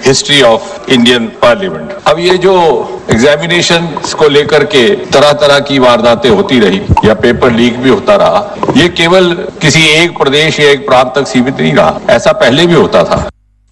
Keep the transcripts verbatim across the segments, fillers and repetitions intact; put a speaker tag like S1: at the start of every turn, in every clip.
S1: History of Indian parliament. अब ये जो एग्जामिनेशन को लेकर के तरह तरह की वारदातें होती रही या पेपर लीक भी होता रहा, ये केवल किसी एक प्रदेश या एक प्रांत तक सीमित नहीं रहा, ऐसा पहले भी होता था।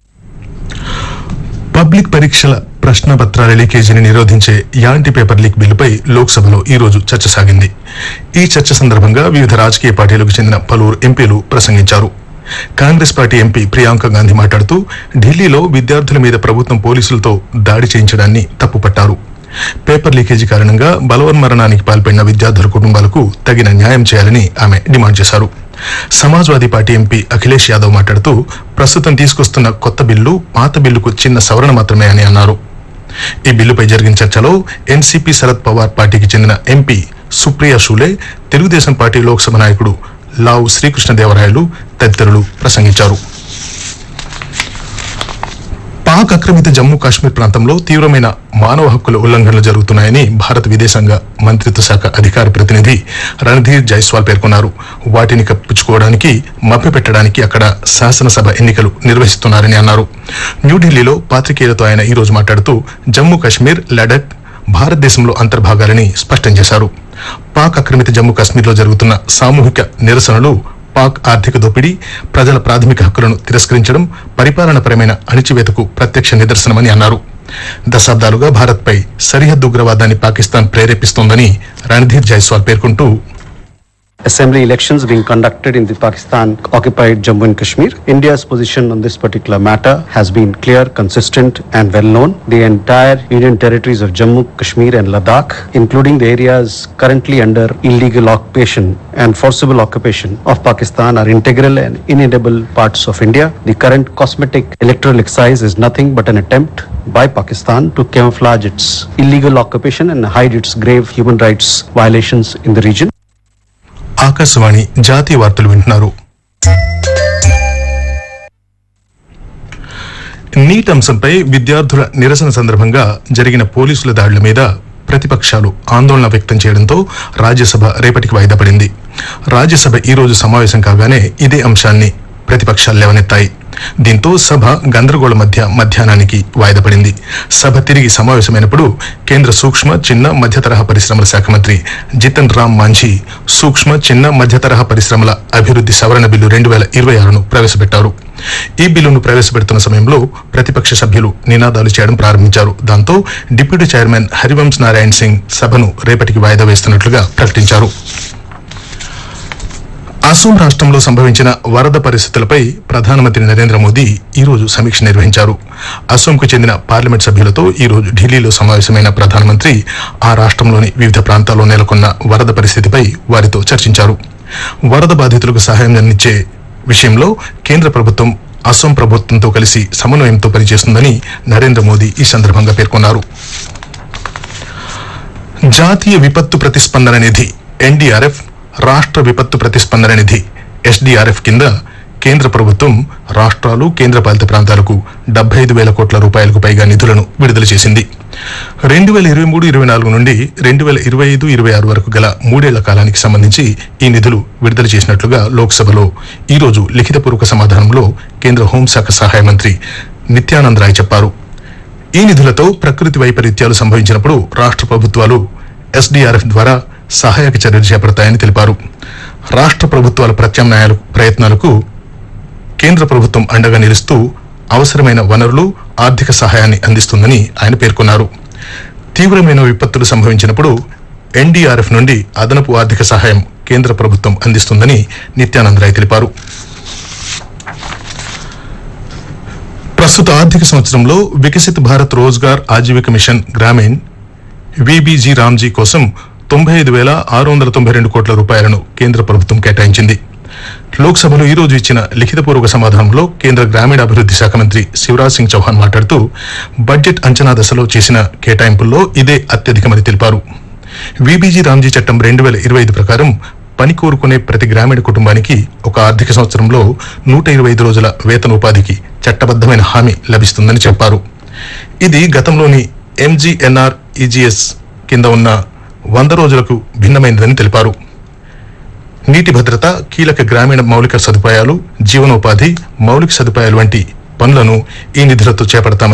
S2: పబ్లిక్ పరీక్షల ప్రశ్న పత్రాల లీకేజీని నిరోధించే యాంటీ పేపర్ లీక్ బిల్లుపై లోక్సభలో ఈ రోజు చర్చ సాగింది. ఈ చర్చ సందర్భంగా వివిధ రాజకీయ పార్టీలకు చెందిన పలువురు ఎంపీలు ప్రసంగించారు. కాంగ్రెస్ పార్టీ ఎంపీ ప్రియాంక గాంధీ మాట్లాడుతూ ఢిల్లీలో విద్యార్థుల మీద ప్రభుత్వం పోలీసులతో దాడి చేయించడాన్ని తప్పుపట్టారు. పేపర్ లీకేజీ కారణంగా బలవన్మరణానికి పాల్పడిన విద్యార్థుల కుటుంబాలకు తగిన న్యాయం చేయాలని ఆమె డిమాండ్ చేశారు. సమాజ్వాదీ పార్టీ ఎంపీ అఖిలేష్ యాదవ్ మాట్లాడుతూ ప్రస్తుతం తీసుకొస్తున్న కొత్త బిల్లు పాత బిల్లుకు చిన్న సవరణ మాత్రమే అని అన్నారు. ఈ బిల్లుపై జరిగిన చర్చలో ఎన్సీపీ శరద్ పవార్ పార్టీకి చెందిన ఎంపీ సుప్రియా షూలే, తెలుగుదేశం పార్టీ లోక్సభ నాయకుడు లావు శ్రీకృష్ణదేవరాయలు తదితరులు ప్రసంగించారు. పాక్ ఆక్రమిత జమ్మూ కాశ్మీర్ ప్రాంతంలో తీవ్రమైన మానవ హక్కుల ఉల్లంఘనలు జరుగుతున్నాయని భారత విదేశాంగ మంత్రిత్వ శాఖ అధికార ప్రతినిధి రణధీర్ జైస్వాల్ పేర్కొన్నారు. వాటిని కప్పించుకోవడానికి మభ్యపెట్టడానికి అక్కడ శాసనసభ ఎన్నికలు నిర్వహిస్తున్నారని అన్నారు. న్యూఢిల్లీలో పాత్రికేయులతో ఆయన ఈ రోజు మాట్లాడుతూ జమ్మూ కాశ్మీర్, లడఖ్ భారతదేశంలో అంతర్భాగాలని స్పష్టం చేశారు. పాక్ ఆక్రమిత జమ్మూ కాశ్మీర్లో జరుగుతున్న సామూహిక నిరసనలు పాక్ ఆర్థిక దోపిడీ, ప్రజల ప్రాథమిక హక్కులను తిరస్కరించడం, పరిపాలనపరమైన అణిచివేతకు ప్రత్యక్ష నిదర్శనమని అన్నారు. దశాబ్దాలుగా భారత్పై సరిహద్దు ఉగ్రవాదాన్ని పాకిస్తాన్ ప్రేరేపిస్తోందని రణధీర్ జైస్వాల్ పేర్కొంటూ,
S3: Assembly elections being conducted in the Pakistan occupied Jammu and Kashmir. India's position on this particular matter has been clear, consistent and well known. The entire Union territories of Jammu, Kashmir and Ladakh, including the areas currently under illegal occupation and forcible occupation of Pakistan, are integral and inedible parts of India. The current cosmetic electoral exercise is nothing but an attempt by Pakistan to camouflage its illegal occupation and hide its grave human rights violations in the region.
S2: Akashvani జాతీయ వార్తలు వింటున్నారు. Neat అంశంపై విద్యార్థుల నిరసన సందర్భంగా జరిగిన పోలీసుల దాడుల మీద ప్రతిపక్షాలు ఆందోళన వ్యక్తం చేయడంతో రాజ్యసభ రేపటికి వాయిదా పడింది. రాజ్యసభ ఈ రోజు సమావేశం కాగానే ఇదే అంశాన్ని ప్రతిపక్షాలు లేవనెత్తాయి. దీంతో సభ గందరగోళ మధ్య మధ్యాహ్నానికి వాయిదా పడింది. సభ తిరిగి సమావేశమైనప్పుడు కేంద్ర సూక్ష్మ చిన్న మధ్య తరహా పరిశ్రమల శాఖ మంత్రి జితన్ రామ్ మాంఝీ సూక్ష్మ చిన్న మధ్య తరహా పరిశ్రమల అభివృద్ధి సవరణ బిల్లు రెండు వేల ఇరవై ఆరును ప్రవేశపెట్టారు. ఈ బిల్లును ప్రవేశపెడుతున్న సమయంలో ప్రతిపక్ష సభ్యులు నినాదాలు చేయడం ప్రారంభించారు. దాంతో డిప్యూటీ చైర్మన్ హరివంశ్ నారాయణ్ సింగ్ సభను రేపటికి వాయిదా వేస్తున్నట్లుగా ప్రకటించారు. అసోం రాష్ట్రంలో సంభవించిన వరద పరిస్థితులపై ప్రధానమంత్రి నరేంద్ర మోదీ ఈ రోజు సమీక్ష నిర్వహించారు. అసోంకు చెందిన పార్లమెంట్ సభ్యులతో ఈ రోజు ఢిల్లీలో సమావేశమైన ప్రధానమంత్రి ఆ రాష్ట్రంలోని వివిధ ప్రాంతాల్లో నెలకొన్న వరద పరిస్థితిపై వారితో చర్చించారు. వరద బాధితులకు సహాయం అందించే విషయంలో కేంద్ర ప్రభుత్వం అసోం ప్రభుత్వంతో కలిసి సమన్వయంతో పనిచేస్తుందని నరేంద్ర మోదీ ఈ సందర్భంగా పేర్కొన్నారు. జాతీయ విపత్తు ప్రతిస్పందన నిధి ఎన్డీఆర్ఎఫ్, రాష్ట్ర విపత్తు ప్రతిస్పందన నిధి ఎస్డీఆర్ఎఫ్ కింద కేంద్ర ప్రభుత్వం రాష్ట్రాలు, కేంద్రపాలిత ప్రాంతాలకు డెబ్బై ఐదు వేల కోట్ల రూపాయలకు పైగా నిధులను విడుదల చేసింది. రెండు వేల ఇరవై మూడు ఇరవై నాలుగు నుండి రెండు వేల ఇరవై ఐదు ఇరవై ఆరు వరకు గల మూడేళ్ల కాలానికి సంబంధించి ఈ నిధులు విడుదల చేసినట్లుగా లోక్సభలో ఈ రోజు లిఖితపూర్వక సమాధానంలో కేంద్ర హోంశాఖ సహాయ మంత్రి నిత్యానంద్ రాయ్ చెప్పారు. ఈ నిధులతో ప్రకృతి వైపరీత్యాలు సంభవించినప్పుడు రాష్ట్ర ప్రభుత్వాలు ఎస్డీఆర్ఎఫ్ ద్వారా సహాయక చర్యలు చేపడతాయని తెలిపారు. రాష్ట్ర ప్రభుత్వాల ప్రత్యామ్నాయాల ప్రయత్నాలకు కేంద్ర ప్రభుత్వం అండగా నిలుస్తూ అవసరమైన వనరులు, ఆర్థిక సహాయాన్ని అందిస్తుందని ఆయన పేర్కొన్నారు. తీవ్రమైన విపత్తులు సంభవించినప్పుడు ఎన్డీఆర్ఎఫ్ నుండి అదనపు ఆర్థిక సహాయం కేంద్ర ప్రభుత్వం అందిస్తుందని నిత్యానంద్ రాయ్ తెలిపారు. ప్రస్తుత ఆర్థిక సంవత్సరంలో వికసిత్ భారత్ రోజ్గార్ ఆజీవిక మిషన్ గ్రామీణ్ విబీజీ రామ్జీ కోసం తొంభై ఐదు వేల ఆరు వందల తొంభై రెండు కోట్ల రూపాయలను కేంద్ర ప్రభుత్వం కేటాయించింది. లోక్సభలో ఈ రోజు ఇచ్చిన లిఖితపూర్వక సమాధానంలో కేంద్ర గ్రామీణాభివృద్ధి శాఖ మంత్రి శివరాజ్ సింగ్ చౌహాన్ మాట్లాడుతూ బడ్జెట్ అంచనా దశలో చేసిన కేటాయింపుల్లో ఇదే అత్యధికమని తెలిపారు. విబీజీ రామ్జీ చట్టం రెండు వేల ఇరవై ఐదు ప్రకారం పని కోరుకునే ప్రతి గ్రామీణ కుటుంబానికి ఒక ఆర్థిక సంవత్సరంలో నూట ఇరవై ఐదు రోజుల వేతనోపాధికి చట్టబద్దమైన హామీ లభిస్తుందని చెప్పారు. ఇది గతంలోని ఎంజీఎన్ఆర్ఈజీఎస్ కింద ఉన్న వంద రోజులకు భిన్నమైనదని తెలిపారు. నీటి భద్రత, కీలక గ్రామీణ మౌలిక సదుపాయాలు, జీవనోపాధి, మౌలిక సదుపాయాలు వంటి పనులను ఈ నిధులతో చేపడతామని